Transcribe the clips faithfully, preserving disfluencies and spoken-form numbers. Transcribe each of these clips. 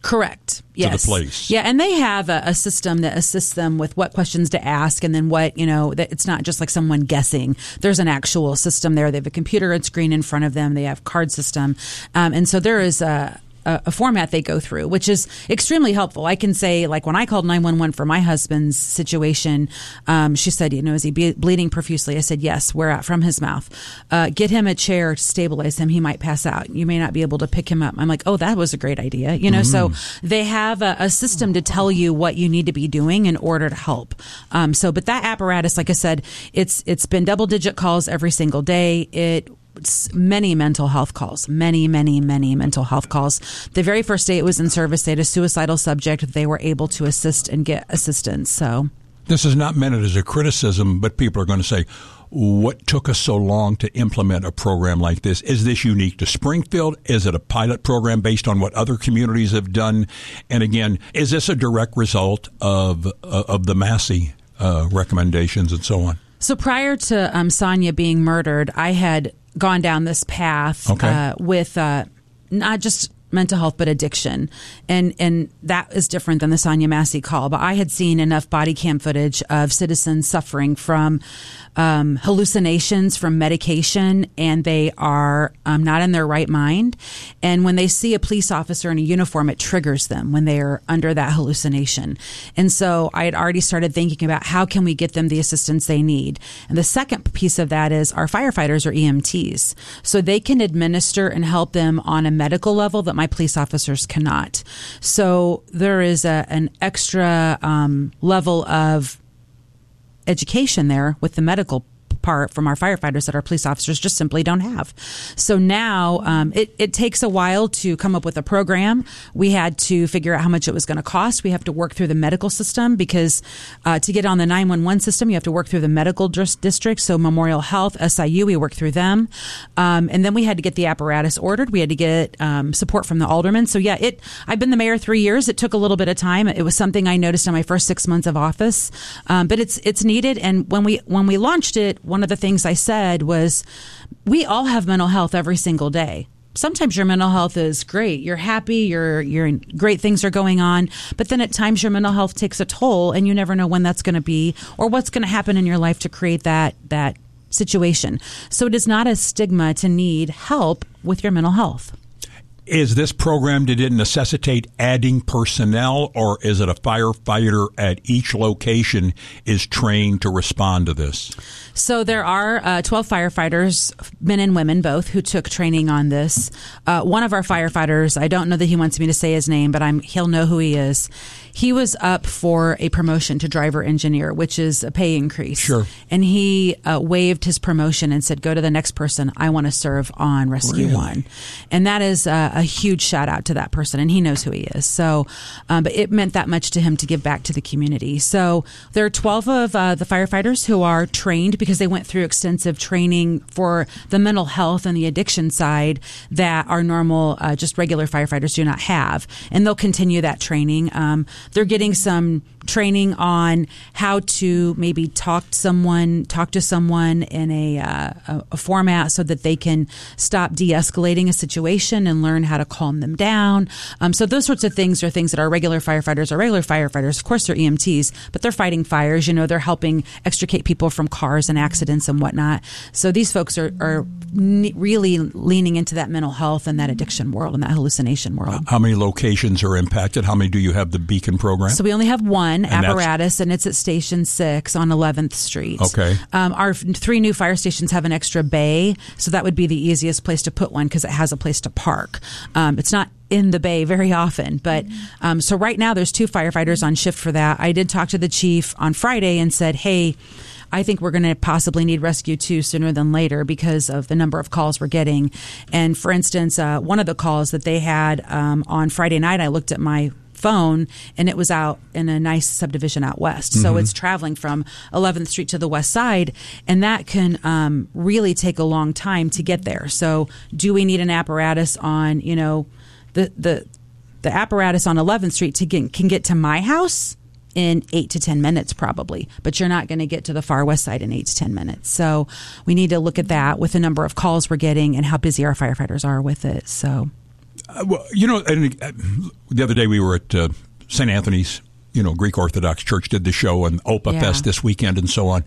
Correct. Yes. To the place. Yeah, and they have a, a system that assists them with what questions to ask, and then what, you know, that it's not just like someone guessing. There's an actual system there. They have a computer and screen in front of them. They have card system. Um, and so there is a, a, a format they go through, which is extremely helpful. I can say, like, when I called nine one one for my husband's situation, um, she said, you know, is he be- bleeding profusely? I said, yes, where at? From his mouth. Uh, get him a chair to stabilize him. He might pass out. You may not be able to pick him up. I'm like, oh, that was a great idea. You know, mm. so they have a, a system to tell you what you need to be doing in order to help. Um, so, but that apparatus, like I said, it's it's been double digit calls every single day. It many mental health calls, many, many, many mental health calls. The very first day it was in service, they had a suicidal subject. They were able to assist and get assistance. So this is not meant as a criticism, but people are going to say, what took us so long to implement a program like this? Is this unique to Springfield? Is it a pilot program based on what other communities have done? And again, is this a direct result of uh, of the Massey uh, recommendations and so on? So prior to um, Sonia being murdered, I had gone down this path okay. uh, with uh, not just mental health, but addiction. And and that is different than the Sonia Massey call. But I had seen enough body cam footage of citizens suffering from um, hallucinations from medication, and they are um, not in their right mind. And when they see a police officer in a uniform, it triggers them when they are under that hallucination. And so I had already started thinking about how can we get them the assistance they need. And the second piece of that is our firefighters are E M Ts. So they can administer and help them on a medical level that my police officers cannot. So there is a, an extra um, level of education there with the medical part from our firefighters that our police officers just simply don't have. So now um, it, it takes a while to come up with a program. We had to figure out how much it was going to cost. We have to work through the medical system because uh, to get on the nine one one system, you have to work through the medical dis- district. So Memorial Health, S I U, we worked through them. Um, and then we had to get the apparatus ordered. We had to get um, support from the aldermen. So yeah, it. I've been the mayor three years. It took a little bit of time. It was something I noticed in my first six months of office. Um, but it's it's needed. And when we when we launched it, one of the things I said was, we all have mental health every single day. Sometimes your mental health is great. You're happy. You're, you're great things are going on. But then at times your mental health takes a toll, and you never know when that's going to be or what's going to happen in your life to create that that situation. So it is not a stigma to need help with your mental health. Is this program, did it necessitate adding personnel, or is it a firefighter at each location is trained to respond to this? So there are uh, twelve firefighters, men and women both, who took training on this. Uh, one of our firefighters, I don't know that he wants me to say his name, but I'm he'll know who he is. He was up for a promotion to driver engineer, which is a pay increase. Sure. And he uh, waived his promotion and said, go to the next person. I want to serve on Rescue really? One. And that is uh, a huge shout out to that person. And he knows who he is. So, um, but it meant that much to him to give back to the community. So there are twelve of uh, the firefighters who are trained because they went through extensive training for the mental health and the addiction side that our normal, uh, just regular firefighters do not have. And they'll continue that training. Um, They're getting some training on how to maybe talk to someone, talk to someone in a, uh, a, a format so that they can stop de-escalating a situation and learn how to calm them down. Um, so those sorts of things are things that our regular firefighters are regular firefighters. Of course, they're E M Ts, but they're fighting fires. You know, they're helping extricate people from cars and accidents and whatnot. So these folks are, are ne- really leaning into that mental health and that addiction world and that hallucination world. How many locations are impacted? How many do you have the Beacon program? So we only have one And apparatus, and it's at Station six on eleventh Street. Okay. Um, our f- three new fire stations have an extra bay, so that would be the easiest place to put one because it has a place to park. Um, it's not in the bay very often, but um, so right now there's two firefighters on shift for that. I did talk to the chief on Friday and said, hey, I think we're going to possibly need Rescue two sooner than later because of the number of calls we're getting. And for instance, uh, one of the calls that they had um, on Friday night, I looked at my phone and it was out in a nice subdivision out west. Mm-hmm. So it's traveling from eleventh Street to the west side, and that can um, really take a long time to get there. So do we need an apparatus on, you know, the the the apparatus on eleventh Street to get, can get to my house in eight to ten minutes probably, but you're not going to get to the far west side in eight to ten minutes. So we need to look at that with the number of calls we're getting and how busy our firefighters are with it. So Uh, well, you know, and, uh, the other day we were at uh, Saint Anthony's, you know, Greek Orthodox Church did the show, and Opa Yeah. Fest this weekend and so on.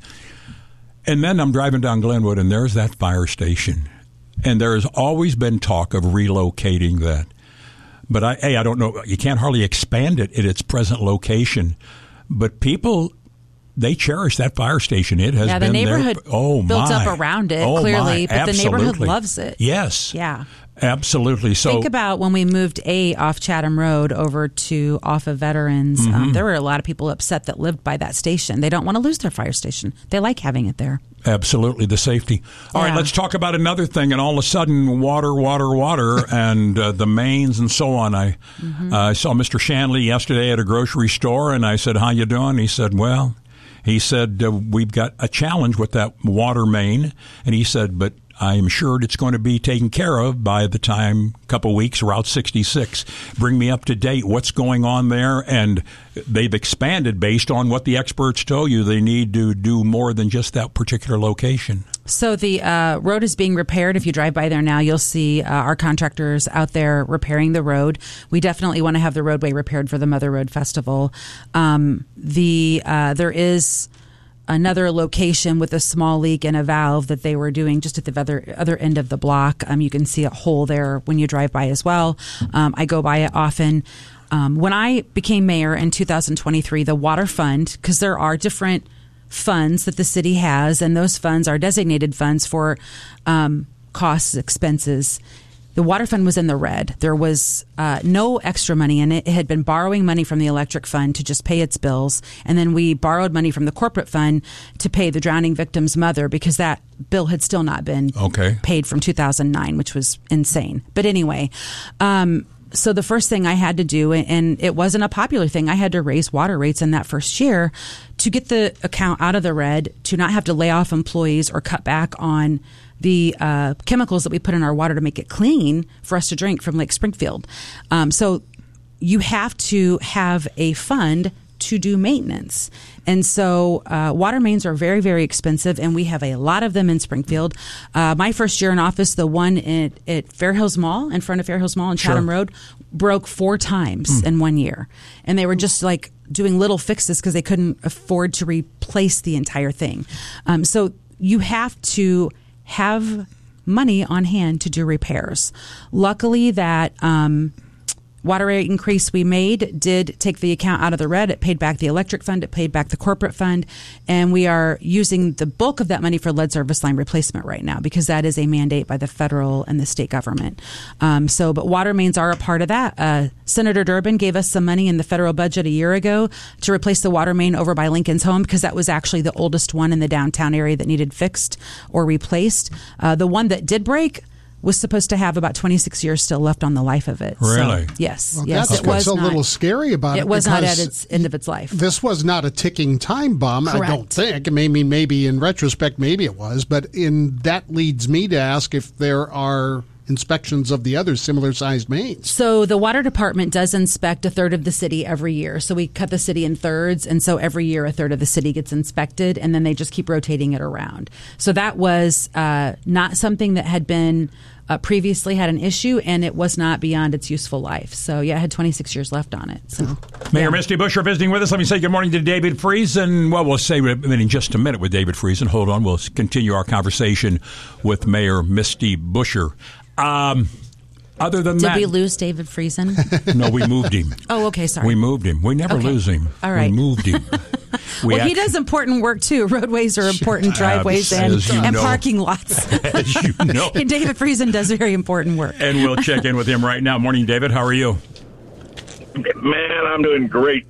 And then I'm driving down Glenwood, and there's that fire station. And there has always been talk of relocating that. But, I, hey, I don't know. You can't hardly expand it at its present location. But people, they cherish that fire station. It has Yeah, the been neighborhood there. Oh, built my. up around it, oh, clearly, my. but the Absolutely. neighborhood loves it. Yes. Yeah. Absolutely. So Think about when we moved A off Chatham Road over to off of Veterans. Mm-hmm. Um, there were a lot of people upset that lived by that station. They don't want to lose their fire station. They like having it there. Absolutely, the safety. All Yeah. right, let's talk about another thing. And all of a sudden, water, water, water, and uh, the mains and so on. I mm-hmm. uh, I saw Mister Shanley yesterday at a grocery store, and I said, "How you doing?" He said, "Well," he said, uh, "we've got a challenge with that water main," and he said, "But I'm sure it's going to be taken care of by the time, a couple weeks, Route sixty-six. Bring me up to date. What's going on there?" And they've expanded based on what the experts told you. They need to do more than just that particular location. So the uh, road is being repaired. If you drive by there now, you'll see uh, our contractors out there repairing the road. We definitely want to have the roadway repaired for the Mother Road Festival. Um, the uh, there is another location with a small leak in a valve that they were doing just at the other other end of the block. Um, you can see a hole there when you drive by as well. Um, I go by it often. Um, when I became mayor in two thousand twenty-three, the Water Fund, because there are different funds that the city has, and those funds are designated funds for um, costs, expenses. The water fund was in the red. There was uh, no extra money in it. It had been borrowing money from the electric fund to just pay its bills. And then we borrowed money from the corporate fund to pay the drowning victim's mother because that bill had still not been okay. paid from two thousand nine, which was insane. But anyway, um, so the first thing I had to do, and it wasn't a popular thing, I had to raise water rates in that first year to get the account out of the red, to not have to lay off employees or cut back on the uh, chemicals that we put in our water to make it clean for us to drink from Lake Springfield. Um, so you have to have a fund to do maintenance. And so uh, water mains are very, very expensive, and we have a lot of them in Springfield. Uh, my first year in office, the one at, at Fair Hills Mall, in front of Fair Hills Mall in Chatham Sure. Road, broke four times mm. in one year. And they were just like doing little fixes because they couldn't afford to replace the entire thing. Um, so you have to have money on hand to do repairs. Luckily, that um, water rate increase we made did take the account out of the red. It paid back the electric fund. It paid back the corporate fund. And we are using the bulk of that money for lead service line replacement right now because that is a mandate by the federal and the state government. Um, so, but water mains are a part of that. Uh, Senator Durbin gave us some money in the federal budget a year ago to replace the water main over by Lincoln's home because that was actually the oldest one in the downtown area that needed fixed or replaced. Uh, the one that did break was supposed to have about twenty-six years still left on the life of it. Really? So, yes. Well, yes. that's It was what's a not, little scary about it. It was not because at its end of its life. This was not a ticking time bomb, Correct. I don't think. Maybe, maybe in retrospect, maybe it was. But in that leads me to ask if there are inspections of the other similar-sized mains. So the water department does inspect a third of the city every year. So we cut the city in thirds, and so every year a third of the city gets inspected, and then they just keep rotating it around. So that was uh, not something that had been uh, previously had an issue, and it was not beyond its useful life. So yeah, it had twenty-six years left on it. So Mayor yeah. Misty Buscher visiting with us. Let me say good morning to David Friesen. Well, we'll say in just a minute with David Friesen. Hold on. We'll continue our conversation with Mayor Misty Buscher. Um, other than Did that, we lose David Friesen? no, we moved him. Oh, okay, sorry. We moved him. We never Okay. lose him. All right. We moved him. We well, he act- does important work too. Roadways are important, driveways and, as you and know. parking lots. As you know. And David Friesen does very important work. And we'll check in with him right now. Morning, David. How are you? Man, I'm doing great.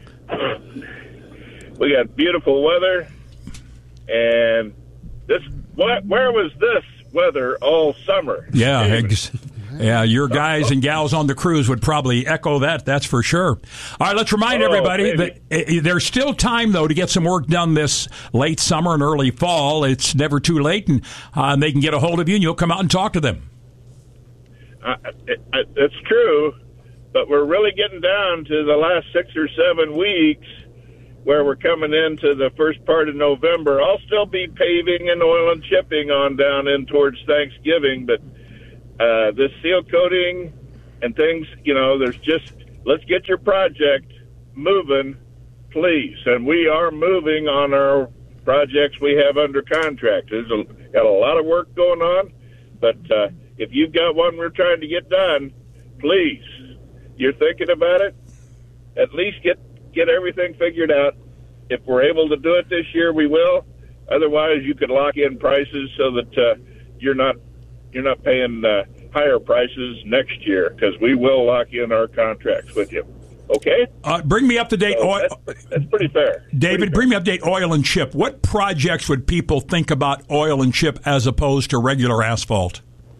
We got beautiful weather, and this. What? Where was this weather all summer? Yeah, ex- yeah. Your guys and gals on the cruise would probably echo that. That's for sure. All right, let's remind Oh, everybody baby. that uh, there's still time though to get some work done this late summer and early fall. It's never too late, and uh, they can get a hold of you, and you'll come out and talk to them. Uh, it, it, it's true, but we're really getting down to the last six or seven weeks where we're coming into the first part of November. I'll still be paving and oil and chipping on down in towards Thanksgiving, but uh, this seal coating and things, you know, there's just, let's get your project moving, please. And we are moving on our projects we have under contract. There's a, got a lot of work going on, but uh, if you've got one we're trying to get done, please, you're thinking about it, at least get, get everything figured out. If we're able to do it this year, we will. Otherwise, you could lock in prices so that uh, you're not you're not paying uh, higher prices next year, because we will lock in our contracts with you. Okay? Uh, bring me up to date. So oil. That's, that's pretty fair. David, pretty bring fair. me up to date oil and chip. What projects would people think about oil and chip as opposed to regular asphalt?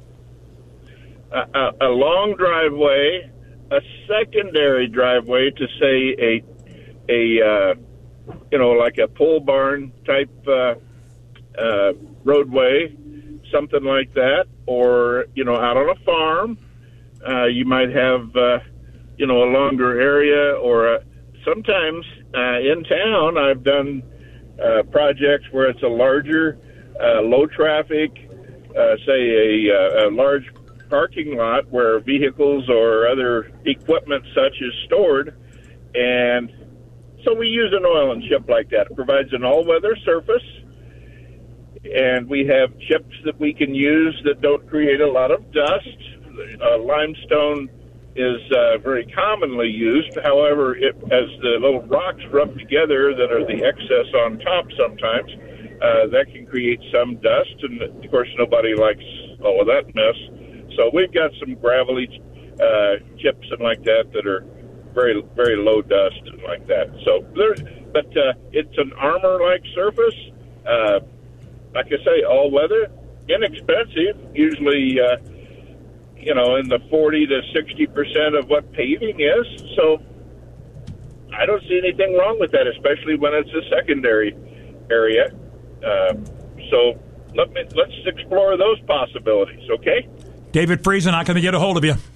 A, a, a long driveway, a secondary driveway to say a a uh, you know, like a pole barn type uh, uh, roadway, something like that, or, you know, out on a farm, uh, you might have, uh, you know, a longer area, or a, sometimes uh, in town I've done uh, projects where it's a larger, uh, low traffic, uh, say a, a large parking lot where vehicles or other equipment such is stored, and so we use an oil and chip like that. It provides an all-weather surface, and we have chips that we can use that don't create a lot of dust. Uh, limestone is uh, very commonly used. However, it, as the little rocks rub together that are the excess on top sometimes, uh, that can create some dust, and of course nobody likes all of that mess. So we've got some gravelly uh, chips and like that that are very, very low dust and like that. So there's, but uh, it's an armor-like surface. Uh, like I say, all weather, inexpensive. Usually, uh, you know, in the forty to sixty percent of what paving is. So I don't see anything wrong with that, especially when it's a secondary area. Uh, so let me let's explore those possibilities. Okay. David Friesen, how can they get a hold of you?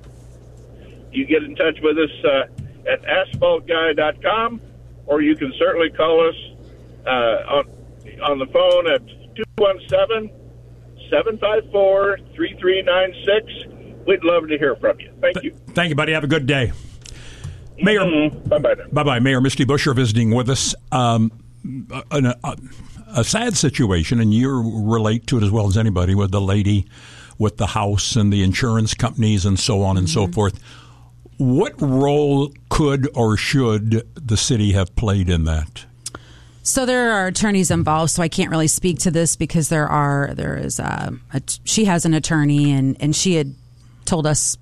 You get in touch with us uh, at asphalt guy dot com, or you can certainly call us uh, on on the phone at two one seven, seven five four, three three nine six. We'd love to hear from you. Thank you. Thank you, buddy. Have a good day. Mayor, mm-hmm. Bye-bye. Bye-bye. Mayor Misty Buscher visiting with us. Um, a, a, a sad situation, and you relate to it as well as anybody, with the lady with the house and the insurance companies and so on and mm-hmm. so forth. What role could or should the city have played in that? So there are attorneys involved, so I can't really speak to this because there are there is a, a she has an attorney, and, and she had told us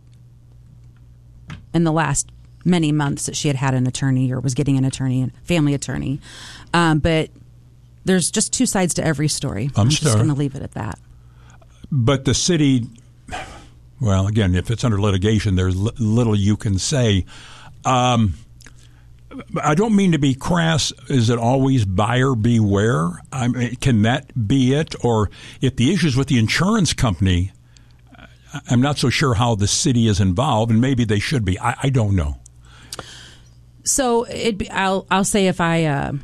in the last many months that she had had an attorney or was getting an attorney, a family attorney. Um, but there's just two sides to every story. I'm, I'm just going to leave it at that. But the city, well, again, if it's under litigation, there's l- little you can say. Um, I don't mean to be crass. Is it always buyer beware? I mean, can that be it? Or if the issue's with the insurance company, I'm not so sure how the city is involved, and maybe they should be. I, I don't know. So it. Be, I'll I'll say if I. Uh,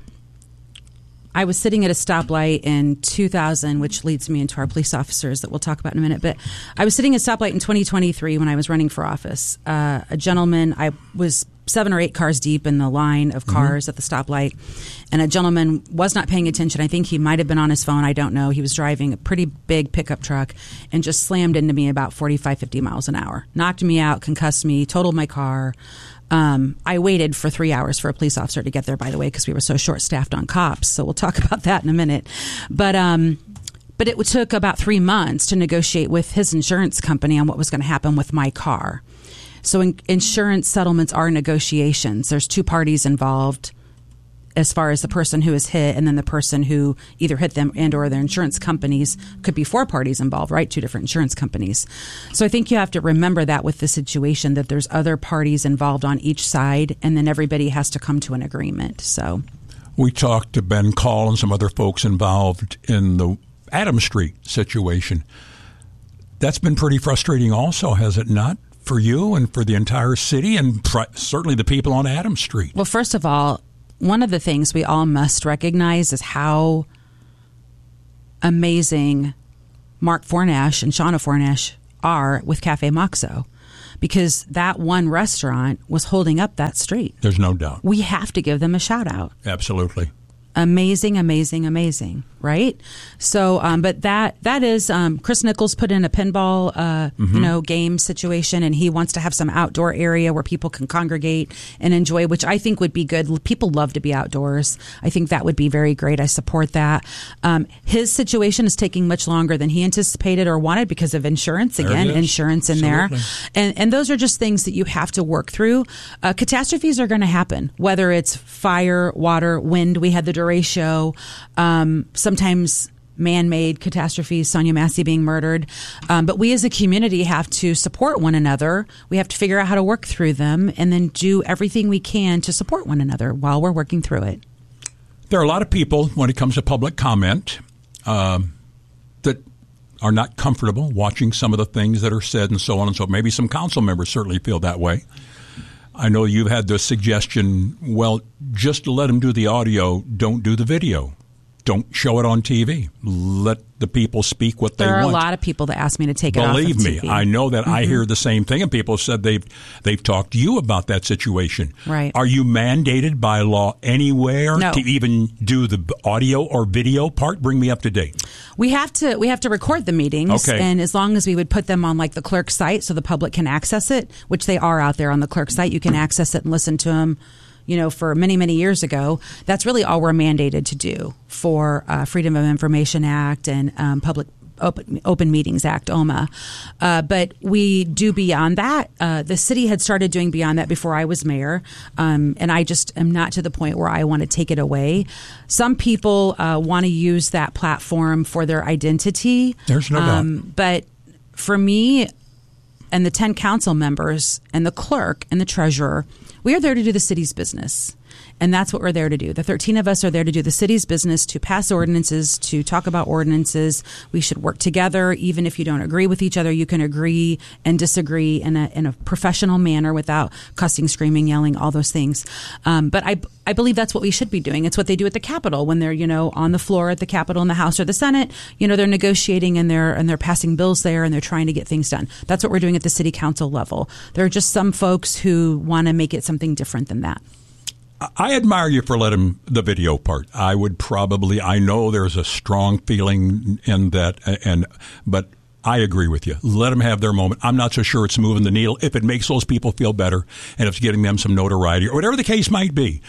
I was sitting at a stoplight in two thousand, which leads me into our police officers that we'll talk about in a minute. But I was sitting at a stoplight in twenty twenty-three when I was running for office. Uh, a gentleman, I was seven or eight cars deep in the line of cars mm-hmm. at the stoplight, and a gentleman was not paying attention. I think he might have been on his phone. I don't know. He was driving a pretty big pickup truck and just slammed into me about forty-five, fifty miles an hour. Knocked me out, concussed me, totaled my car. Um, I waited for three hours for a police officer to get there, by the way, because we were so short-staffed on cops. So we'll talk about that in a minute. But um, but it took about three months to negotiate with his insurance company on what was going to happen with my car. So in, insurance settlements are negotiations. There's two parties involved as far as the person who is hit and then the person who either hit them and or their insurance companies. Could be four parties involved, right? Two different insurance companies. So I think you have to remember that with the situation, that there's other parties involved on each side, and then everybody has to come to an agreement. So we talked to Ben Call and some other folks involved in the Adams Street situation. That's been pretty frustrating also, has it not, for you and for the entire city and pr- certainly the people on Adams Street? Well, first of all, one of the things we all must recognize is how amazing Mark Fornash and Shauna Fornash are with Cafe Moxo, because that one restaurant was holding up that street. There's no doubt. We have to give them a shout out. Absolutely. Amazing, amazing, amazing, right? So, um, but that that is um, Chris Nichols put in a pinball, uh, mm-hmm. you know, game situation, and he wants to have some outdoor area where people can congregate and enjoy, which I think would be good. People love to be outdoors. I think that would be very great. I support that. Um, his situation is taking much longer than he anticipated or wanted because of insurance. Again, insurance in Absolutely. there, and and those are just things that you have to work through. Uh, catastrophes are going to happen, whether it's fire, water, wind. We had the Show, um, sometimes man-made catastrophes, Sonia Massey being murdered. Um, but we as a community have to support one another. We have to figure out how to work through them and then do everything we can to support one another while we're working through it. There are a lot of people, when it comes to public comment, um, that are not comfortable watching some of the things that are said and so on and so. Maybe some council members certainly feel that way. I know you've had the suggestion, well, just let them do the audio, don't do the video. Don't show it on T V. Let the people speak what they want. There are a lot of people that ask me to take it off of Believe me, T V. I know that. Mm-hmm. I hear the same thing, and people said they've they've talked to you about that situation. Right. Are you mandated by law anywhere no. to even do the audio or video part? Bring me up to date. We have to we have to record the meetings, okay. and as long as we would put them on like the clerk's site so the public can access it, which they are out there on the clerk's site, you can access it and listen to them. You know, for many, many years ago, that's really all we're mandated to do for uh, Freedom of Information Act and um, Public Open, Open Meetings Act, O M A. Uh, but we do beyond that. Uh, the city had started doing beyond that before I was mayor, um, and I just am not to the point where I want to take it away. Some people uh, want to use that platform for their identity. There's no um, doubt. But for me and the ten council members and the clerk and the treasurer, we are there to do the city's business. And that's what we're there to do. The thirteen of us are there to do the city's business, to pass ordinances, to talk about ordinances. We should work together. Even if you don't agree with each other, you can agree and disagree in a in a professional manner without cussing, screaming, yelling, all those things. Um, but I I believe that's what we should be doing. It's what they do at the Capitol when they're, you know, on the floor at the Capitol in the House or the Senate. You know, they're negotiating and they're and they're passing bills there and they're trying to get things done. That's what we're doing at the city council level. There are just some folks who want to make it something different than that. I admire you for letting the video part. I would probably, I know there's a strong feeling in that, and but I agree with you. Let them have their moment. I'm not so sure it's moving the needle. If it makes those people feel better and if it's getting them some notoriety or whatever the case might be.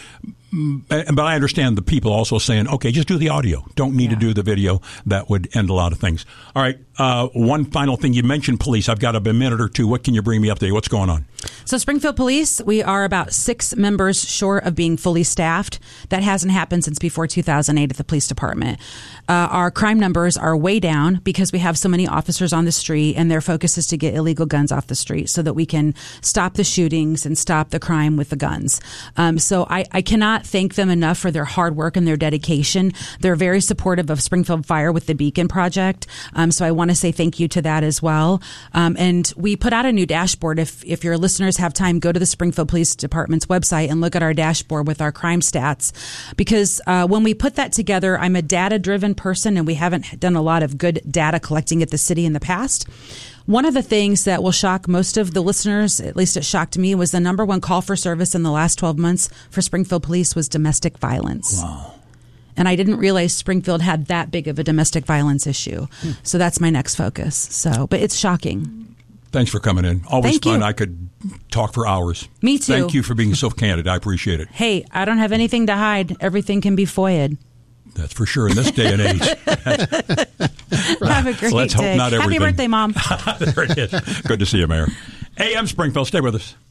But I understand the people also saying, okay, just do the audio. Don't need yeah. to do the video. That would end a lot of things. All right. Uh, one final thing. You mentioned police. I've got a minute or two. What can you bring me up to? What's going on? So Springfield Police, we are about six members short of being fully staffed. That hasn't happened since before two thousand eight at the police department. Uh, our crime numbers are way down because we have so many officers on the street, and their focus is to get illegal guns off the street so that we can stop the shootings and stop the crime with the guns. Um, so I, I cannot thank them enough for their hard work and their dedication. They're very supportive of Springfield Fire with the Beacon Project. Um, so I want to say thank you to that as well. Um, and we put out a new dashboard. If, if your listeners have time, go to the Springfield Police Department's website and look at our dashboard with our crime stats. Because uh, when we put that together, I'm a data-driven person, and we haven't done a lot of good data collecting at the city in the past. One of the things that will shock most of the listeners, at least it shocked me, was the number one call for service in the last twelve months for Springfield Police was domestic violence. Wow. And I didn't realize Springfield had that big of a domestic violence issue. Hmm. So that's my next focus. So, but it's shocking. Thanks for coming in. Always Thank fun. you. I could talk for hours. Me too. Thank you for being so candid. I appreciate it. Hey, I don't have anything to hide. Everything can be F O IA'd. That's for sure in this day and age. Have a great Let's day. hope not everything. Happy birthday, Mom. There it is. Good to see you, Mayor. A M Springfield. Stay with us.